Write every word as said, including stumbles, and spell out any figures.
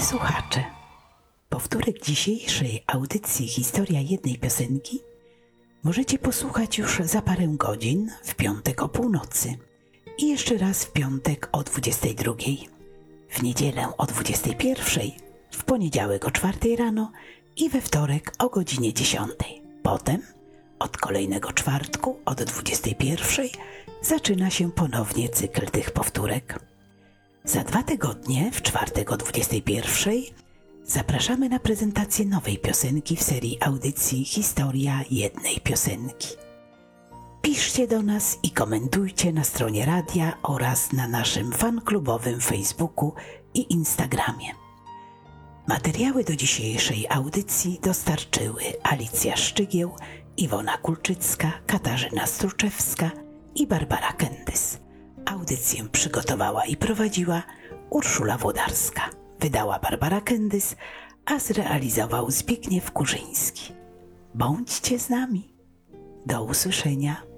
słuchacze, powtórek dzisiejszej audycji Historia jednej piosenki możecie posłuchać już za parę godzin w piątek o północy i jeszcze raz w piątek o dwudziestej drugiej, w niedzielę o dwudziestej pierwszej, w poniedziałek o czwartej rano i we wtorek o godzinie dziesiątej. Potem od kolejnego czwartku od dwudziestej pierwszej zaczyna się ponownie cykl tych powtórek. Za dwa tygodnie, w czwartek o dwudziestej pierwszej, zapraszamy na prezentację nowej piosenki w serii audycji Historia jednej piosenki. Piszcie do nas i komentujcie na stronie radia oraz na naszym fanklubowym Facebooku i Instagramie. Materiały do dzisiejszej audycji dostarczyły Alicja Szczygieł, Iwona Kulczycka, Katarzyna Struczewska i Barbara Kendys. Audycję przygotowała i prowadziła Urszula Włodarska. Wydała Barbara Kendys, a zrealizował Zbigniew Kurzyński. Bądźcie z nami. Do usłyszenia.